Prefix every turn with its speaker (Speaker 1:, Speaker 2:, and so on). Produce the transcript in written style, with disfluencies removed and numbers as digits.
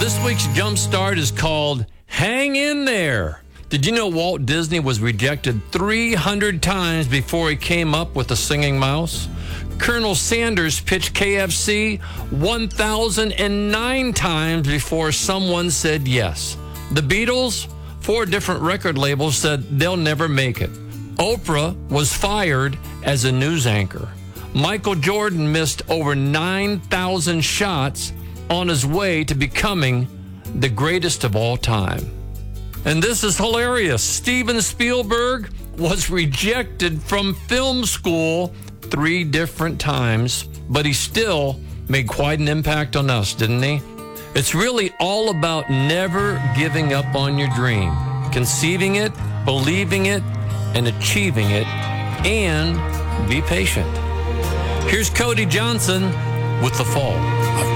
Speaker 1: This week's Jumpstart is called Hang In There. Did you know Walt Disney was rejected 300 times before he came up with the singing mouse? Colonel Sanders pitched KFC 1,009 times before someone said yes. The Beatles, 4 different record labels said they'll never make it. Oprah was fired as a news anchor. Michael Jordan missed over 9,000 shots on his way to becoming the greatest of all time. And this is hilarious. Steven Spielberg was rejected from film school 3 different times, but he still made quite an impact on us, didn't he? It's really all about never giving up on your dream, conceiving it, believing it, and achieving it, and be patient. Here's Cody Johnson with The Fall.